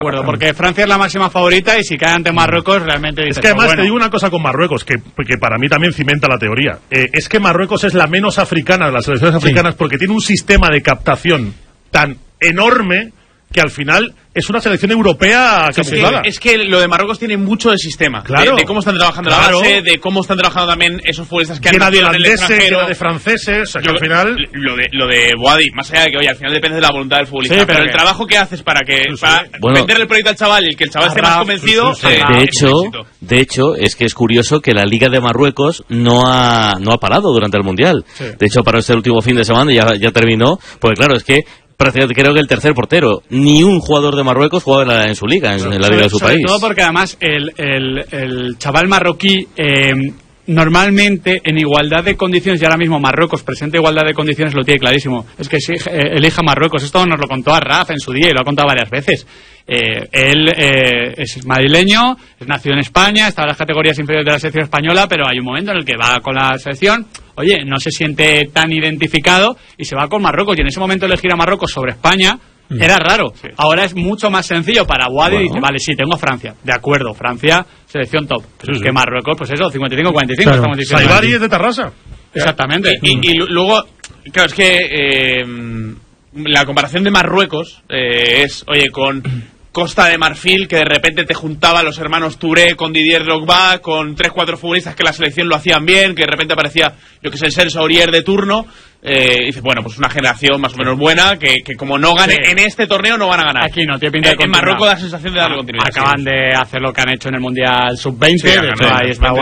acuerdo, porque Francia es la máxima favorita y si cae ante Marruecos realmente dices, es que además bueno, te digo una cosa con Marruecos que para mí también cimenta la teoría. Es que Marruecos es la menos africana de las selecciones africanas porque tiene un sistema de captación tan enorme que al final es una selección europea camuflada. Es que lo de Marruecos tiene mucho de sistema. Claro. De cómo están trabajando la base, de cómo están trabajando también esos futbolistas que han nacido en el extranjero. Llena de franceses, o sea, que al final... Lo de Boadi, más allá de que, oye, al final depende de la voluntad del futbolista, Sí, pero el trabajo que haces para Bueno, venderle el proyecto al chaval y que el chaval esté más convencido... De hecho, es que es curioso que la Liga de Marruecos no ha parado durante el Mundial. Sí. De hecho, paró este último fin de semana y ya terminó, porque claro, es que creo que el tercer portero, ni un jugador de Marruecos jugaba en su liga, en la liga de su país. Sobre todo porque además el chaval marroquí normalmente en igualdad de condiciones, y ahora mismo Marruecos presenta igualdad de condiciones, lo tiene clarísimo. Es que si elija Marruecos, esto nos lo contó Arraf en su día y lo ha contado varias veces. Él es madrileño, es nacido en España, está en las categorías inferiores de la selección española, pero hay un momento en el que va con la selección, oye, no se siente tan identificado y se va con Marruecos, y en ese momento elegir a Marruecos sobre España era raro. Sí. Ahora es mucho más sencillo para Boadi y dice, vale, sí, tengo Francia, de acuerdo, Francia, selección top, pero es que Marruecos, pues eso, 55-45, claro. Estamos diciendo. Saibari es de Tarrasa. Exactamente. Y luego, claro, es que la comparación de Marruecos es, oye, con Costa de Marfil, que de repente te juntaba los hermanos Touré con Didier Drogba, con 3-4 futbolistas que la selección lo hacían bien, que de repente aparecía, yo que sé, el Serge Aurier de turno, y dices, bueno, pues una generación más o menos buena, que como no gane en este torneo no van a ganar. Aquí no tiene pinta de en Marruecos da la sensación de darle continuidad. Acaban de hacer lo que han hecho en el Mundial Sub-20, de hecho ahí está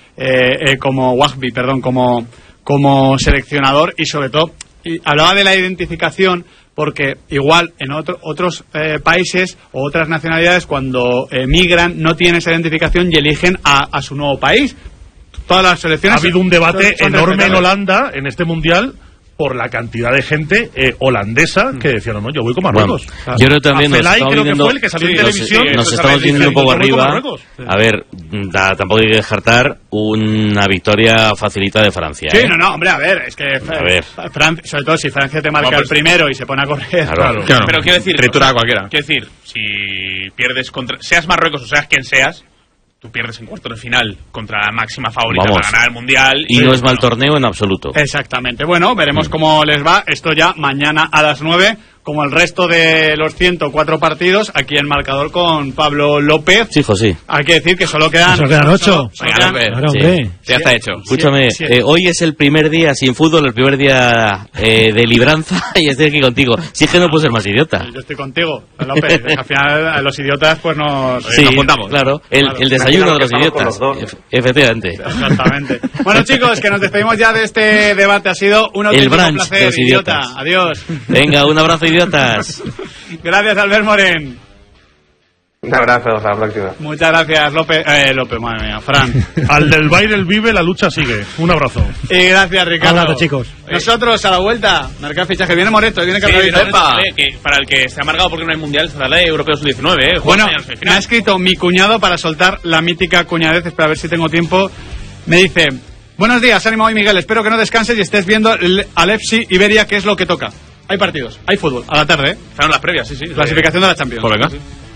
Wahbi, como seleccionador, y sobre todo, hablaba de la identificación, porque igual en otros países o otras nacionalidades cuando emigran no tienen esa identificación y eligen a su nuevo país. Todas las selecciones... Ha habido un debate enorme en Holanda en este Mundial por la cantidad de gente holandesa que decía, no, yo voy con Marruecos. Bueno, yo creo también nos estamos viendo, el que salió en televisión, nos estamos viendo un poco arriba. A ver, tampoco hay que descartar una victoria facilita de Francia. Sí, no, hombre, a ver, es que sobre todo si Francia te marca el primero y se pone a correr. Claro. Pero quiero decir, tritura a cualquiera. Quiero decir, si pierdes contra, seas Marruecos o seas quien seas, tú pierdes en cuartos de final contra la máxima favorita para ganar el Mundial. Y no es mal torneo en absoluto. Exactamente. Bueno, veremos cómo les va. Esto ya mañana a las 9, como el resto de los 104 partidos, aquí en Marcador con Pablo López. Sí, José. Hay que decir que solo quedan 8. Ya está hecho. Escúchame, hoy es el primer día sin fútbol, el primer día de libranza, y estoy aquí contigo. Si es que no puedo ser más idiota. Yo estoy contigo, López. Al final, los idiotas, pues nos juntamos. Claro, el desayuno de los idiotas. Efectivamente. Exactamente. Bueno, chicos, que nos despedimos ya de este debate. Ha sido un auténtico placer, de los idiota. Adiós. Venga, un abrazo, idiotas. Gracias, Albert Moren. Un abrazo, hasta la próxima. Muchas gracias, López, madre mía, Fran. Al del Bayern vive, la lucha sigue. Un abrazo. Y gracias, Ricardo. Abrazo, chicos. Nosotros a la vuelta, marcar fichaje. Viene Moreto, viene Carlos. Que para el que esté amargado porque no hay Mundial, se da la Europeo Sub-19. Bueno, me ha escrito mi cuñado para soltar la mítica cuñadez. Espera a ver si tengo tiempo. Me dice: buenos días, ánimo hoy, Miguel. Espero que no descanses y estés viendo al FC Iberia, que es lo que toca. Hay partidos, hay fútbol, a la tarde, Están las previas, sí. Clasificación de la Champions. Pues venga.